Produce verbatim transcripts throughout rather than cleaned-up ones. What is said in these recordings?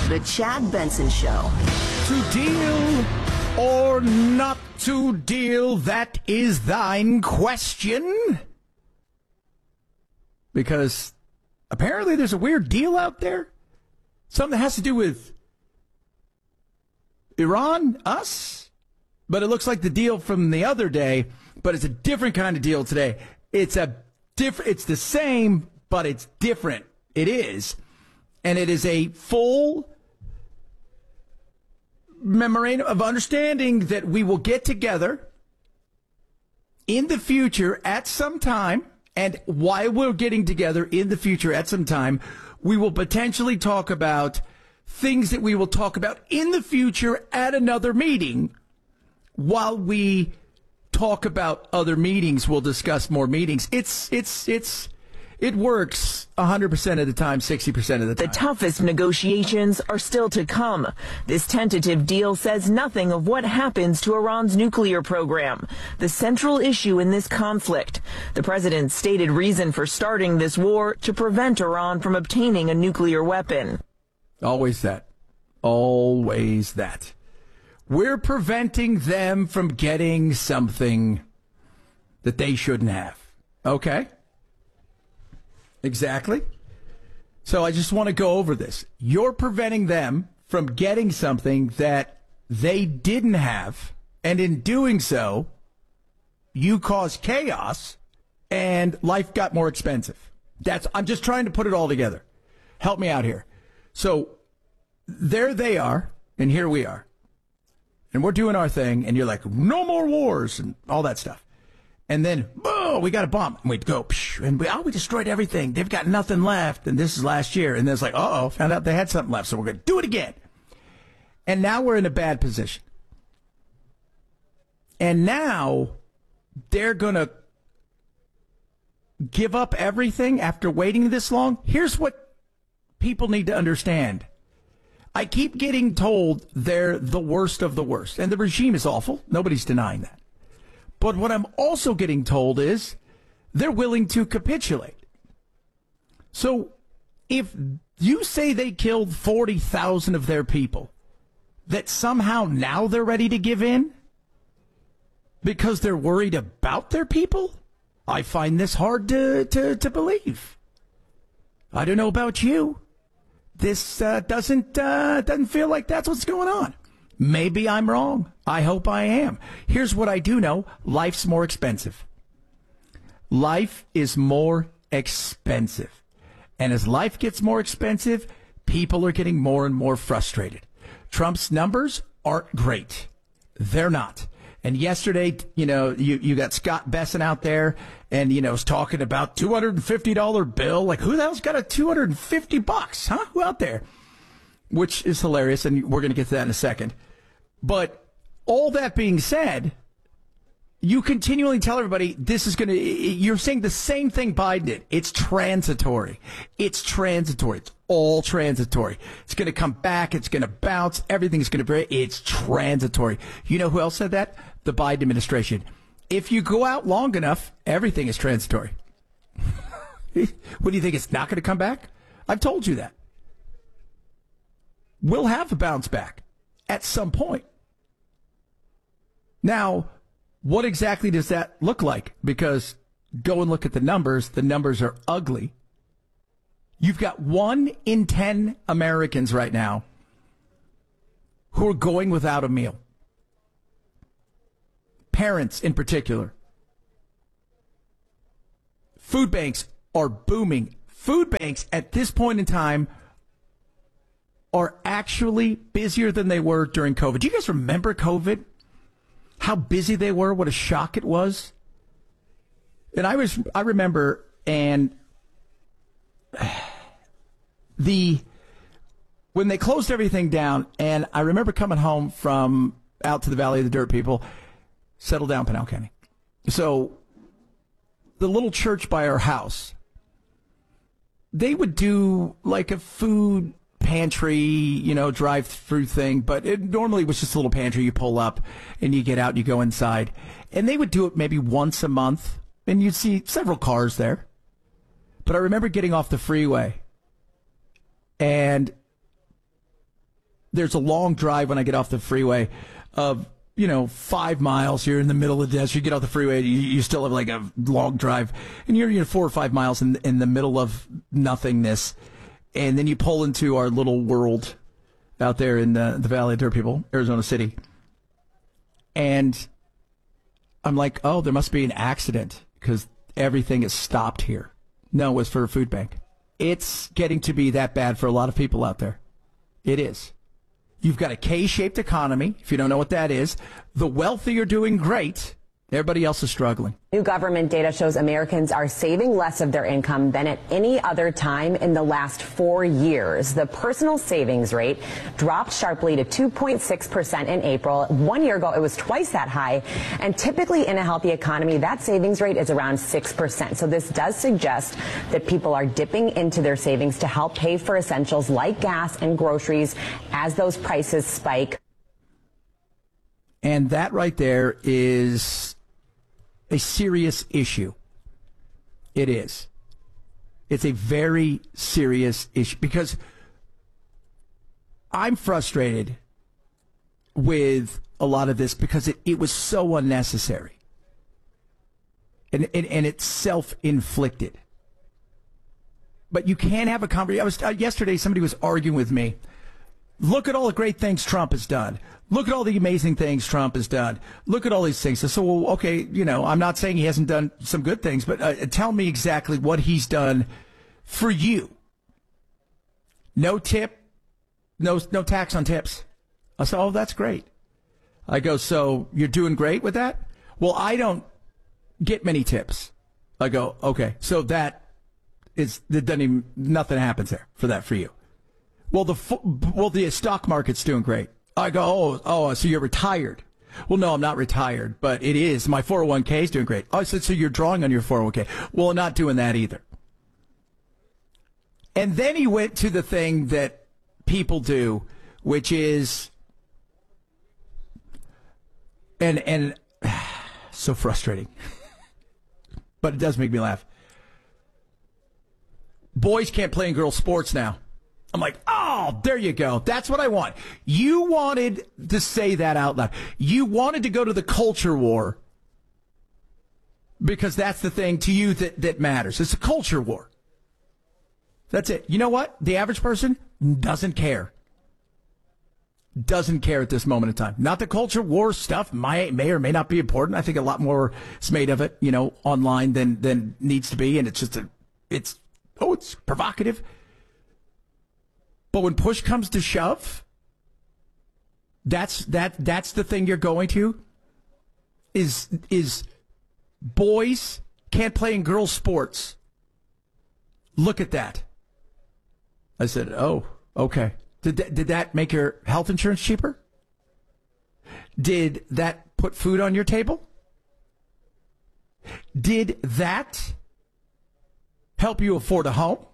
The Chad Benson Show. To deal or not to deal, that is thine question. Because apparently there's a weird deal out there. Something that has to do with Iran, us. But it looks like the deal from the other day, but it's a different kind of deal today. It's a different, it's the same, but it's different. It is. And it is a full memorandum of understanding that we will get together in the future at some time. And while we're getting together in the future at some time, we will potentially talk about things that we will talk about in the future at another meeting. While we talk about other meetings, we'll discuss more meetings. It's, it's, it's, it works one hundred percent of the time, sixty percent of the time. The toughest negotiations are still to come. This tentative deal says nothing of what happens to Iran's nuclear program, the central issue in this conflict. The president's stated reason for starting this war to prevent Iran from obtaining a nuclear weapon. Always that. Always that. We're preventing them from getting something that they shouldn't have. Okay? Exactly. So I just want to go over this. You're preventing them from getting something that they didn't have, and in doing so, you caused chaos, and life got more expensive. That's. I'm just trying to put it all together. Help me out here. So there they are, and here we are. And we're doing our thing, and you're like, no more wars, and all that stuff. And then, boom, we got a bomb. And we'd go, psh, and we, oh, we destroyed everything. They've got nothing left. And this is last year. And then it's like, uh-oh, found out they had something left, so we're going to do it again. And now we're in a bad position. And now they're going to give up everything after waiting this long. Here's what people need to understand. I keep getting told they're the worst of the worst, and the regime is awful. Nobody's denying that. But what I'm also getting told is they're willing to capitulate. So if you say they killed forty thousand of their people, that somehow now they're ready to give in because they're worried about their people, I find this hard to, to, to believe. I don't know about you. This uh, doesn't uh, doesn't feel like that's what's going on. Maybe I'm wrong. I hope I am. Here's what I do know. Life's more expensive. Life is more expensive. And as life gets more expensive, people are getting more and more frustrated. Trump's numbers aren't great. They're not. And yesterday, you know, you, you got Scott Besson out there and, you know, was talking about two hundred fifty dollars bill. Like, who the hell's got a two hundred fifty bucks, huh? Who out there? Which is hilarious, and we're going to get to that in a second. But all that being said, you continually tell everybody this is going to, you're saying the same thing Biden did. It's transitory. It's transitory. It's all transitory. It's going to come back. It's going to bounce. Everything's going to break. It's transitory. You know who else said that? The Biden administration. If you go out long enough, everything is transitory. What do you think? It's not going to come back? I've told you that. We'll have a bounce back at some point. Now, what exactly does that look like? Because go and look at the numbers. The numbers are ugly. You've got one in ten Americans right now who are going without a meal. Parents in particular. Food banks are booming. Food banks at this point in time are actually busier than they were during COVID. Do you guys remember COVID? How busy they were, what a shock it was. And I was, I remember, and the, when they closed everything down, and I remember coming home from out to the Valley of the Dirt People, settled down Pinal County. So the little church by our house, they would do like a food pantry, you know, drive-through thing, but it normally was just a little pantry. You pull up and you get out and you go inside. And they would do it maybe once a month, and you'd see several cars there. But I remember getting off the freeway, and there's a long drive when I get off the freeway of, you know, five miles. You're in the middle of the desert. You get off the freeway, you, you still have like a long drive, and you're, you're four or five miles in, in the middle of nothingness. And then you pull into our little world out there in the, the Valley of Dirt People, Arizona City. And I'm like, oh, there must be an accident because everything is stopped here. No, it was for a food bank. It's getting to be that bad for a lot of people out there. It is. You've got a K-shaped economy, if you don't know what that is. The wealthy are doing great. Everybody else is struggling. New government data shows Americans are saving less of their income than at any other time in the last four years. The personal savings rate dropped sharply to two point six percent in April. One year ago, it was twice that high. And typically in a healthy economy, that savings rate is around six percent. So this does suggest that people are dipping into their savings to help pay for essentials like gas and groceries as those prices spike. And that right there is a serious issue. It is. It's a very serious issue because I'm frustrated with a lot of this because it, it was so unnecessary. And, and, and it's self-inflicted. But you can't have a conversation. I was, uh, yesterday, somebody was arguing with me. Look at all the great things Trump has done. Look at all the amazing things Trump has done. Look at all these things. So, well, okay, you know, I'm not saying he hasn't done some good things, but uh, tell me exactly what he's done for you. No tip, no no tax on tips. I said, oh, that's great. I go, so you're doing great with that? Well, I don't get many tips. I go, okay, so that is, that doesn't even, nothing happens there for that for you. Well, the well the stock market's doing great. I go, oh, oh, so you're retired. Well, no, I'm not retired, but it is. My four oh one k is doing great. Oh, I said, so you're drawing on your four oh one k. Well, I'm not doing that either. And then he went to the thing that people do, which is, and and so frustrating, but it does make me laugh. Boys can't play in girls' sports now. I'm like, oh, there you go. That's what I want. You wanted to say that out loud. You wanted to go to the culture war because that's the thing to you that, that matters. It's a culture war. That's it. You know what? The average person doesn't care. Doesn't care at this moment in time. Not the culture war stuff may, may or may not be important. I think a lot more is made of it, you know, online than, than needs to be. And it's just a, it's, oh, it's provocative. But when push comes to shove, that's that that's the thing you're going to is is boys can't play in girls' sports. Look at that. I said, oh, okay. Did that, did that make your health insurance cheaper? Did that put food on your table? Did that help you afford a home?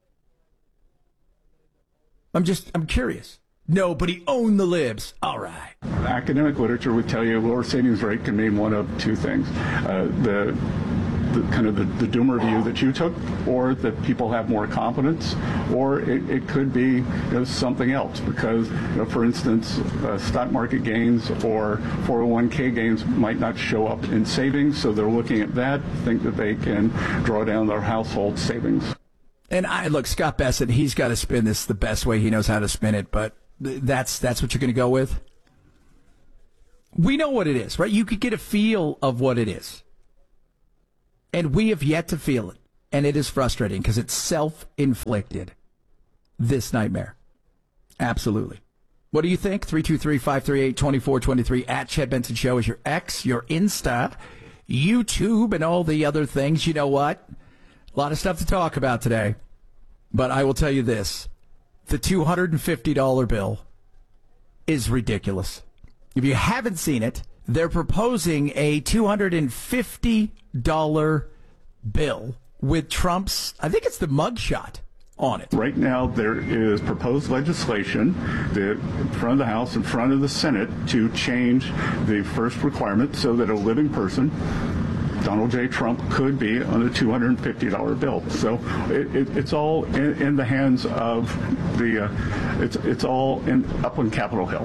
I'm just, I'm curious. Nobody owned the libs. All right. Academic literature would tell you a lower savings rate can mean one of two things. Uh, the, the kind of the, the doomer view that you took, or that people have more confidence, or it, it could be you know, something else because, you know, for instance, uh, stock market gains or four oh one k gains might not show up in savings, so they're looking at that, think that they can draw down their household savings. And I look, Scott Bessent, he's got to spin this the best way he knows how to spin it, but that's that's what you're going to go with. We know what it is, right? You could get a feel of what it is. And we have yet to feel it. And it is frustrating because it's self-inflicted, this nightmare. Absolutely. What do you think? three two three, five three eight, two four two three at Chad Benson Show is your X, your Insta, YouTube, and all the other things. You know what? A lot of stuff to talk about today, but I will tell you this. The two hundred fifty dollar bill is ridiculous. If you haven't seen it, they're proposing a two hundred fifty dollar bill with Trump's, I think it's the mugshot on it. Right now, there is proposed legislation that in front of the House, in front of the Senate, to change the first requirement so that a living person Donald J. Trump could be on a two hundred fifty dollar bill. So it, it, it's all in, in the hands of the, uh, it's, it's all in, up on Capitol Hill.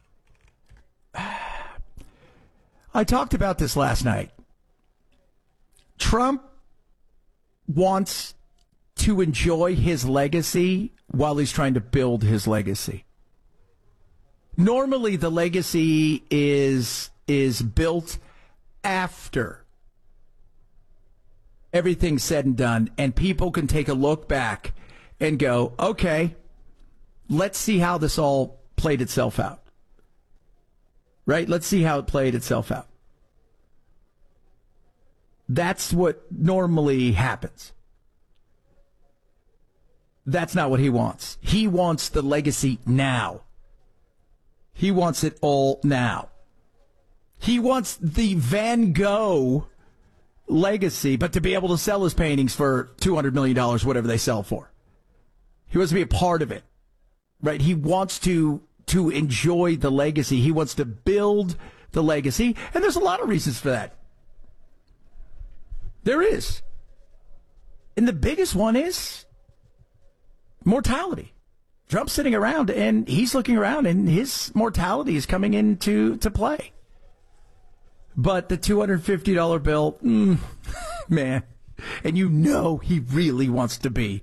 I talked about this last night. Trump wants to enjoy his legacy while he's trying to build his legacy. Normally, the legacy is is built after everything's said and done, and people can take a look back and go, okay, let's see how this all played itself out. Right? Let's see how it played itself out. That's what normally happens. That's not what he wants. He wants the legacy now. He wants it all now. He wants the Van Gogh legacy, but to be able to sell his paintings for two hundred million dollars, whatever they sell for. He wants to be a part of it, right? He wants to, to enjoy the legacy. He wants to build the legacy, and there's a lot of reasons for that. There is. And the biggest one is mortality. Trump's sitting around, and he's looking around, and his mortality is coming into to play. But the two hundred fifty dollar bill, mm, man, and you know he really wants to be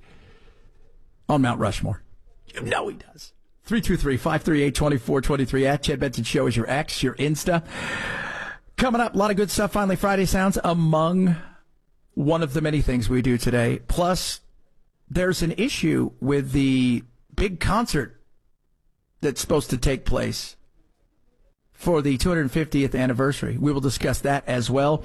on Mount Rushmore. You know he does. three two three, five three eight, two four two three at Chad Benson Show is your X, your Insta. Coming up, a lot of good stuff. Finally, Friday sounds among one of the many things we do today. Plus, there's an issue with the big concert that's supposed to take place for the two hundred fiftieth anniversary. We will discuss that as well.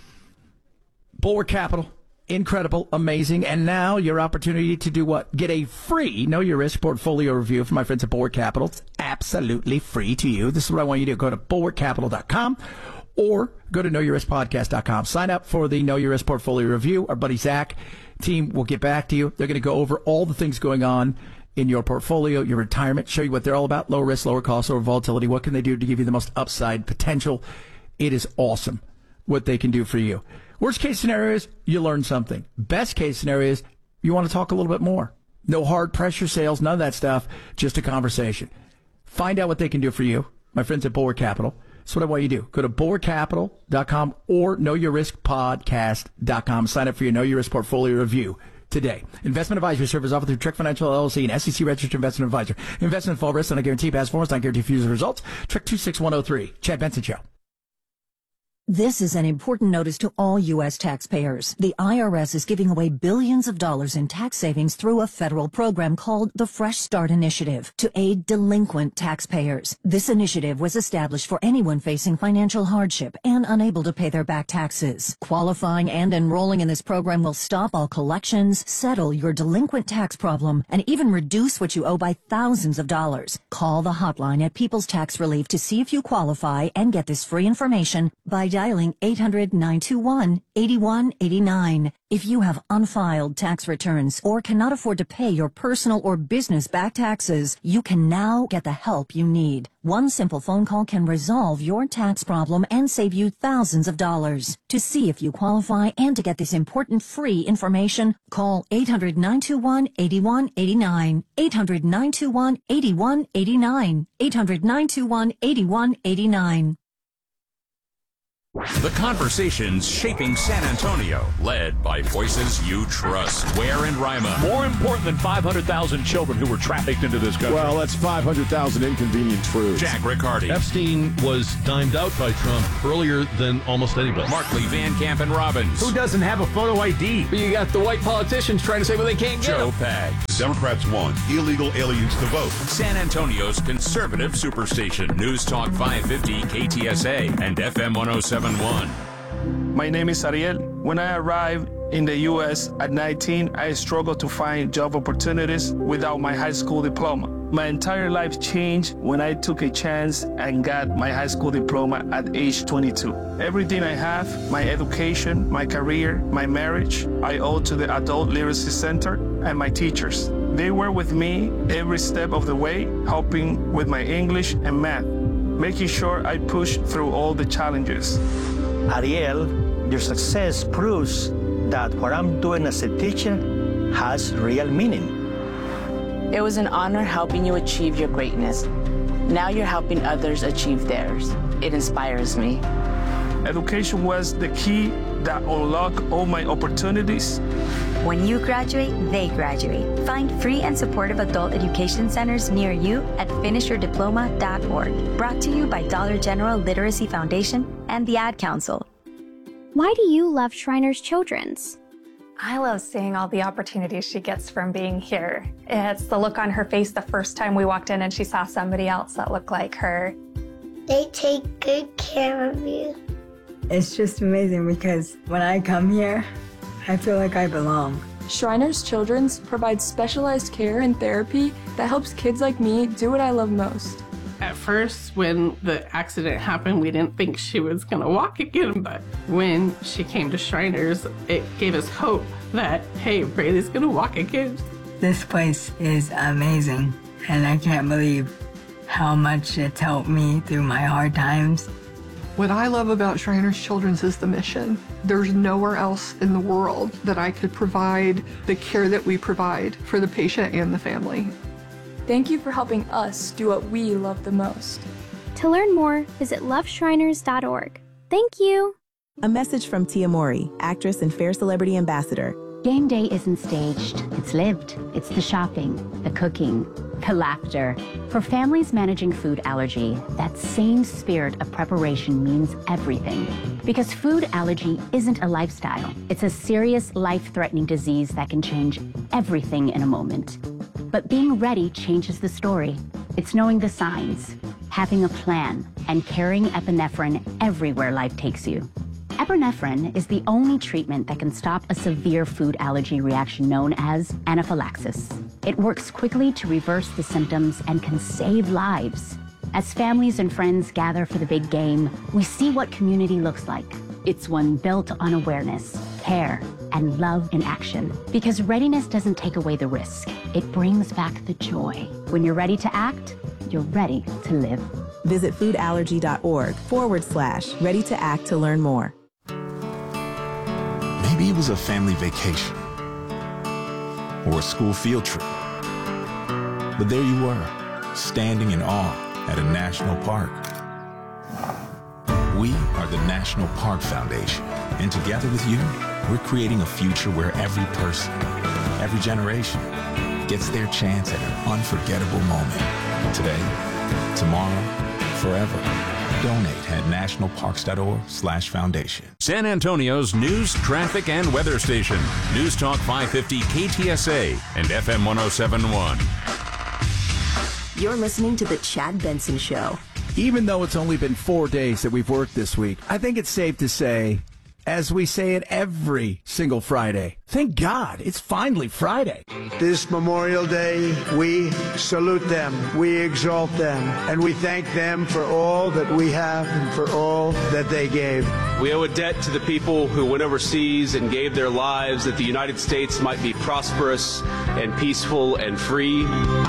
Bulwark Capital, incredible, amazing. And now your opportunity to do what? Get a free Know Your Risk portfolio review from my friends at Bulwark Capital. It's absolutely free to you. This is what I want you to do. Go to bulwark capital dot com or go to know your risk podcast dot com. Sign up for the Know Your Risk portfolio review. Our buddy Zach team will get back to you. They're going to go over all the things going on in your portfolio, your retirement, show you what they're all about, lower risk, lower cost, lower volatility. What can they do to give you the most upside potential? It is awesome what they can do for you. Worst case scenario is you learn something. Best case scenario is you want to talk a little bit more. No hard pressure sales, none of that stuff, just a conversation. Find out what they can do for you, my friends at Bulwark Capital. That's what I want you to do. Go to bulwark capital dot com or know your risk podcast dot com. Sign up for your Know Your Risk portfolio review today. Investment advisory service offered through Trick Financial L L C, an S E C registered investment advisor. Investment fall risk, not guarantee past performance, not guarantee future results. Trick two six one zero three. Chad Benson Show. This is an important notice to all U S taxpayers. The I R S is giving away billions of dollars in tax savings through a federal program called the Fresh Start Initiative to aid delinquent taxpayers. This initiative was established for anyone facing financial hardship and unable to pay their back taxes. Qualifying and enrolling in this program will stop all collections, settle your delinquent tax problem, and even reduce what you owe by thousands of dollars. Call the hotline at People's Tax Relief to see if you qualify and get this free information by dialing eight hundred, nine two one, eight one eight nine. If you have unfiled tax returns or cannot afford to pay your personal or business back taxes, you can now get the help you need. One simple phone call can resolve your tax problem and save you thousands of dollars. To see if you qualify and to get this important free information, call eight hundred, nine two one, eight one eight nine, eight hundred, nine two one, eight one eight nine, eight hundred, nine two one, eight one eight nine. The conversations shaping San Antonio, led by voices you trust. Ware and Rima. More important than five hundred thousand children who were trafficked into this country. Well, that's five hundred thousand inconvenient truths. Jack Riccardi. Epstein was dimed out by Trump earlier than almost anybody. Markley, Van Camp, and Robbins. Who doesn't have a photo I D? But you got the white politicians trying to say, well, they can't get Joe Pags. Democrats want illegal aliens to vote. San Antonio's conservative superstation. News Talk five fifty K T S A and F M one oh seven point one. My name is Ariel. When I arrived in the U S at nineteen, I struggled to find job opportunities without my high school diploma. My entire life changed when I took a chance and got my high school diploma at age twenty-two. Everything I have, my education, my career, my marriage, I owe to the Adult Literacy Center and my teachers. They were with me every step of the way, helping with my English and math, making sure I pushed through all the challenges. Ariel Your success proves that what I'm doing as a teacher has real meaning. It was an honor helping you achieve your greatness. Now you're helping others achieve theirs. It inspires me. Education was the key that unlocked all my opportunities. When you graduate, they graduate. Find free and supportive adult education centers near you at finish your diploma dot org. Brought to you by Dollar General Literacy Foundation and the Ad Council. Why do you love Shriners Children's? I love seeing all the opportunities she gets from being here. It's the look on her face the first time we walked in and she saw somebody else that looked like her. They take good care of you. It's just amazing because when I come here, I feel like I belong. Shriners Children's provides specialized care and therapy that helps kids like me do what I love most. At first, when the accident happened, we didn't think she was gonna walk again, but when she came to Shriners, it gave us hope that, hey, Braylee's gonna walk again. This place is amazing, and I can't believe how much it's helped me through my hard times. What I love about Shriners Children's is the mission. There's nowhere else in the world that I could provide the care that we provide for the patient and the family. Thank you for helping us do what we love the most. To learn more, visit love shriners dot org. Thank you. A message from Tia Mowry, actress and Fair Celebrity Ambassador. Game day isn't staged, it's lived. It's the shopping, the cooking, the laughter. For families managing food allergy, that same spirit of preparation means everything. Because food allergy isn't a lifestyle. It's a serious, life-threatening disease that can change everything in a moment. But being ready changes the story. It's knowing the signs, having a plan, and carrying epinephrine everywhere life takes you. Epinephrine is the only treatment that can stop a severe food allergy reaction known as anaphylaxis. It works quickly to reverse the symptoms and can save lives. As families and friends gather for the big game, we see what community looks like. It's one built on awareness, care, and love in action. Because readiness doesn't take away the risk. It brings back the joy. When you're ready to act, you're ready to live. Visit foodallergy.org forward slash ready to act to learn more. Maybe it was a family vacation or a school field trip. But there you were, standing in awe at a national park. We are the National Park Foundation, and together with you, we're creating a future where every person, every generation, gets their chance at an unforgettable moment. Today, tomorrow, forever. Donate at nationalparks.org slash foundation. San Antonio's news, traffic, and weather station. News Talk five fifty K T S A and F M one oh seven point one. You're listening to The Chad Benson Show. Even though it's only been four days that we've worked this week, I think it's safe to say, as we say it every single Friday, thank God it's finally Friday. This Memorial Day, we salute them, we exalt them, and we thank them for all that we have and for all that they gave. We owe a debt to the people who went overseas and gave their lives that the United States might be prosperous and peaceful and free.